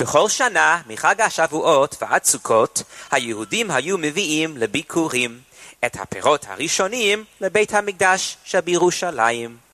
בכל שנה מחג השבועות ועד סוכות היהודים היו מביאים לביקורים את הפירות הראשונים לבית המקדש שבירושלים.